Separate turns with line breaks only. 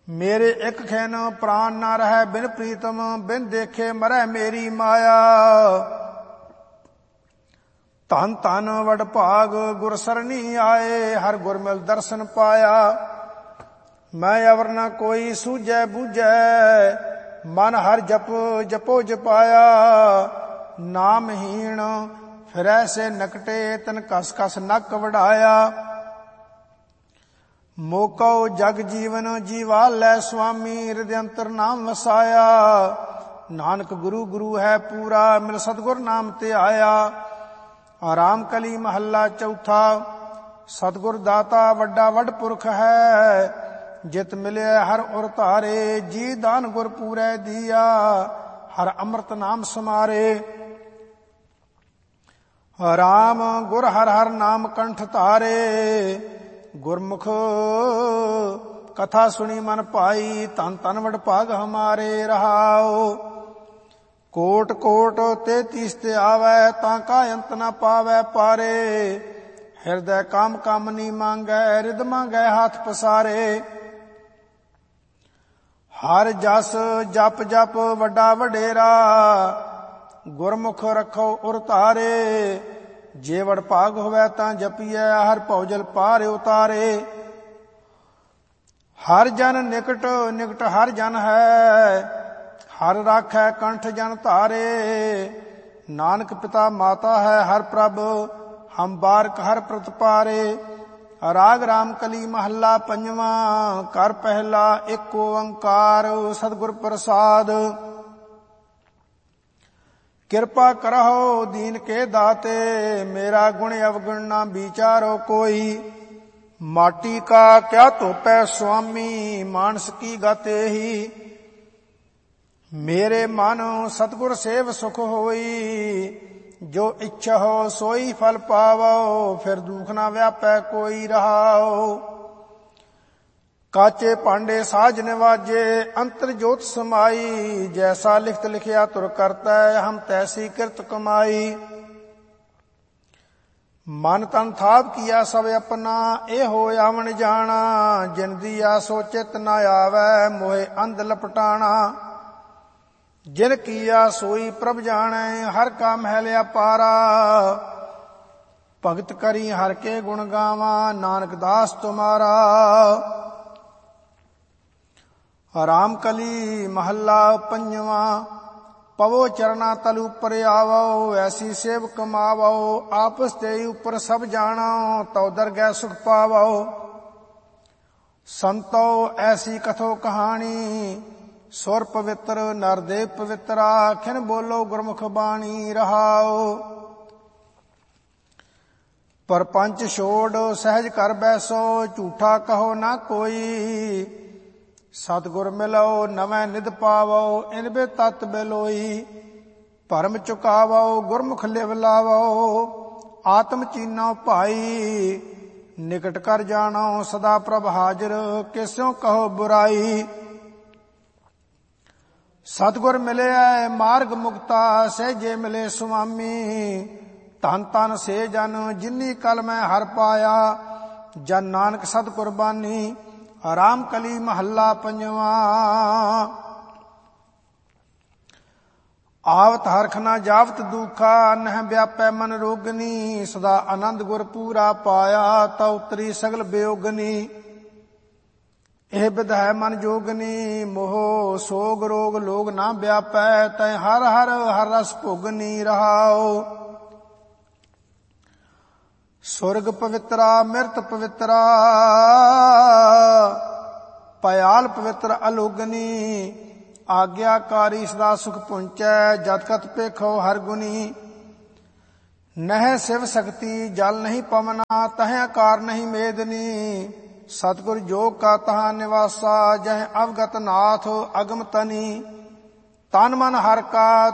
ਮੇਰੇ ਇੱਕ ਖਿਨ ਪ੍ਰਾਨ ਨਾ ਰਹਿ ਬਿਨ ਪ੍ਰੀਤਮ, ਬਿਨ ਦੇਖੇ ਮਰੈ ਮੇਰੀ ਮਾਇਆ। ਧਨ ਧਨ ਵਡ ਭਾਗ ਗੁਰ ਸਰਣੀ ਆਏ, ਹਰ ਗੁਰ ਮਿਲ ਦਰਸ਼ਨ ਪਾਇਆ। ਮੈਂ ਅਵਰ ਨ ਕੋਈ ਸੂਝੈ ਬੂਝੈ, ਮਨ ਹਰ ਜਪ ਜਪੋ ਜਪਾਇਆ। ਨਾਮਹੀਣ ਫਿਰੈ ਸੇ ਨਕਟੇ, ਤਨ ਕਸ ਕਸ ਨੱਕ ਵਡਾਇਆ। ਮੋਕਉ ਜਗ ਜੀਵਨ ਜੀਵਾਲੈ, ਸੁਆਮੀ ਹਿਰਦਿ ਅੰਤਰ ਨਾਮ ਵਸਾਇਆ। ਨਾਨਕ ਗੁਰੂ ਗੁਰੂ ਹੈ ਪੂਰਾ, ਮਿਲ ਸਤਿਗੁਰ ਨਾਮ ਤੇ ਆਇਆ। ਆਰਾਮ ਕਲੀ ਮਹੱਲਾ ਚੌਥਾ। ਸਤਿਗੁਰ ਦਾਤਾ ਵੱਡਾ ਵੱਡ ਪੁਰਖ ਹੈ, ਜਿਤ ਮਿਲਿਆ ਹਰ ਉਰ ਧਾਰੇ। ਜੀ ਦਾਨ ਗੁਰ ਪੂਰੈ ਦੀਆ, ਹਰ ਅੰਮ੍ਰਿਤ ਨਾਮ ਸਮਾਰੇ। ਰਾਮ ਗੁਰ ਹਰ ਹਰ ਨਾਮ ਕੰਠ ਧਾਰੇ, ਗੁਰਮੁਖ ਕਥਾ ਸੁਣੀ ਮਨ ਭਾਈ। ਧਨ ਧਨ ਵਡ ਭਾਗ ਹਮਾਰੇ ਰਹਾਓ। ਕੋਟ ਕੋਟ 33 ਤੇ ਆਵੈ, ਤਾਂ ਕਾ ਅੰਤ ਨ ਪਾਵੈ ਪਾਰੇ। ਹਿਰਦੈ ਕਾਮ ਕਾਮਨੀ ਮੰਗੈ, ਰਿਦ ਮੰਗੈ ਹੱਥ ਪਸਾਰੇ। ਹਰ ਜਸ ਜਪ ਜਪ ਵੱਡਾ ਵਡੇਰਾ, ਗੁਰਮੁਖ ਰੱਖੋ ਉਰ ਧਾਰੇ। ਜੇ ਵਡ ਭਾਗ ਹੋਵੈ ਤਾਂ ਜਪੀਐ, ਹਰ ਭਉਜਲ ਪਾਰ ਉਤਾਰੇ। ਹਰ ਜਨ ਨਿਕਟ ਨਿਕਟ ਹਰ ਜਨ ਹੈ, ਹਰ ਰਾਖੈ ਕੰਠ ਜਨ ਧਾਰੇ। ਨਾਨਕ ਪਿਤਾ ਮਾਤਾ ਹੈ ਹਰ ਪ੍ਰਭ, ਹਮ ਬਾਰਕ ਹਰ ਪ੍ਰਤਪਾਰੇ। ਰਾਗ ਰਾਮ ਕਲੀ ਮਹੱਲਾ ਪੰਜਵਾਂ। ਕਰ ਪਹਿਲਾ ਏਕ ਓੰਕਾਰ, ਸਤਿਗੁਰ ਪ੍ਰਸਾਦ। ਕਿਰਪਾ ਕਰਹੁ ਦੀਨ ਕੇ ਦਾਤੇ, ਮੇਰਾ ਗੁਣ ਅਵਗੁਣ ਨਾ ਵਿਚਾਰੋ ਕੋਈ। ਮਾਟੀ ਕਾ ਕਿਆ ਧੋਪੈ ਸੁਆਮੀ, ਮਾਨਸ ਕੀ ਗਤ ਏਹੀ। ਮੇਰੇ ਮਨ ਸਤਿਗੁਰ ਸੇਵ ਸੁਖ ਹੋਈ, ਜੋ ਇੱਛਾ ਹੋ ਸੋਈ ਫਲ ਪਾਵੋ। ਫਿਰ ਦੁਖ ਨਾ ਵਿਆਪੈ ਕੋਈ ਰਹਾਓ। ਕਾਚੇ ਭਾਂਡੇ ਸਾਜ ਨਿਵਾਜੇ, ਅੰਤਰ ਜੋਤ ਸਮਾਈ। ਜੈਸਾ ਲਿਖਤ ਲਿਖਿਆ ਤੁਰ ਕਰਤੈ, ਹਮ ਤੈਸੀ ਕਿਰਤ ਕਮਾਈ। ਮਨ ਤਨ ਥਾਪ ਕੀਆ ਸਭ ਆਪਣਾ, ਇਹ ਹੋ ਆਵਣ ਜਾਣਾ। ਜਿਨ ਦੀਆ ਸੋ ਚਿਤ ਨ ਆਵੈ, ਮੋਹਿ ਅੰਧ ਲਪਟਾਣਾ। ਜਿਨ ਕੀਆ ਸੋਈ ਪ੍ਰਭ ਜਾਣੈ, ਹਰ ਕਾ ਮਹਿਲ ਅਪਾਰਾ। ਭਗਤ ਕਰੀ ਹਰ ਕੇ ਗੁਣ ਗਾਵਾਂ, ਨਾਨਕ ਦਾਸ ਤੁਮਾਰਾ। ਰਾਮ ਕਲੀ ਮਹੱਲਾ ਪੰਜਵਾਂ। ਪਵੋ ਚਰਨਾ ਤਲ ਉਪਰ ਆਵੋ, ਐਸੀ ਸੇਵ ਕਮਾਵੋ। ਆਪਸ ਤੇ ਉਪਰ ਸਭ ਜਾਣੋ, ਤਉ ਦਰਗਹਿ ਸੁਖ ਪਾਵੋ। ਸੰਤੋ ਐਸੀ ਕਥੋ ਕਹਾਣੀ, ਸੁਰ ਪਵਿੱਤਰ ਨਰ ਦੇਵ ਪਵਿੱਤਰਾ। ਖਿਨ ਬੋਲੋ ਗੁਰਮੁਖ ਬਾਣੀ ਰਹਾਓ। ਪਰਪੰਚ ਛੋੜ ਸਹਿਜ ਕਰ ਬੈਸੋ, ਝੂਠਾ ਕਹੋ ਨਾ ਕੋਈ। ਸਤਿਗੁਰ ਮਿਲੋ ਨਵੈ ਨਿਧ ਪਾਵੋ, ਇਨ ਬੇ ਤਤ ਬਿਲੋਈ। ਭਰਮ ਚੁਕਾਵੋ ਗੁਰਮੁਖ ਲਿਵ ਲਾਵੋ, ਆਤਮ ਚੀਨੋ ਭਾਈ। ਨਿਕਟ ਕਰ ਜਾਣੋ ਸਦਾ ਪ੍ਰਭ ਹਾਜ਼ਰ, ਕਿਸਿਓ ਕਹੋ ਬੁਰਾਈ। ਸਤਿਗੁਰ ਮਿਲਿਆ ਮਾਰਗ ਮੁਕਤਾ, ਸਹਿਜੇ ਮਿਲੇ ਸੁਆਮੀ। ਧਨ ਧਨ ਸੇ ਜਨ ਜਿਨੀ ਕਲ ਮੈਂ ਹਰ ਪਾਇਆ, ਜਨ ਨਾਨਕ ਸਤ ਕੁਰਬਾਨੀ। ਰਾਮ ਕਲੀ ਮਹੱਲਾ ਪੰਜਵਾਂ। ਆਵਤ ਹਰਖ ਨਾ ਜਾਵਤ ਦੁਖਾ, ਨਹਿ ਵਿਆਪੈ ਮਨ ਰੋਗਨੀ। ਸਦਾ ਆਨੰਦ ਗੁਰ ਪੂਰਾ ਪਾਇਆ, ਤਾ ਉਤਰੀ ਸਗਲ ਬਿਯੋਗਨੀ। ਇਹ ਬਿਧ ਹੈ ਮਨ ਜੋਗਨੀ, ਮੋਹ ਸੋਗ ਰੋਗ ਲੋਗ ਨਾ ਵਿਆਪੈ। ਤੈ ਹਰ ਹਰ ਹਰ ਰਸ ਭੋਗਨੀ ਰਹਾਓ। ਸੁਰਗ ਪਵਿੱਤਰਾ ਮਿਰਤ ਪਵਿੱਤਰਾ, ਭਿਆਲ ਪਵਿੱਤਰ ਅਲੋਗਨੀ। ਆਗਿਆਕਾਰੀ ਸਦਾ ਸੁਖ ਪੁੰਚੈ, ਜਤ ਕਤ ਪੇਖੋ ਹਰ ਗੁਨੀ। ਨਹਿ ਸਿਵ ਸਕਤੀ ਜਲ ਨਹੀਂ ਪਵਨਾ, ਤਹਿ ਆਕਾਰ ਨਹੀਂ ਮੇਦਨੀ। ਸਤਿਗੁਰ ਜੋਗ ਕਾ ਤਹਾਂ ਨਿਵਾਸਾ, ਜਹ ਅਵਗਤ ਨਾਥ ਅਗਮ ਤਨੀ। ਤਨ ਮਨ ਹਰ ਕਾ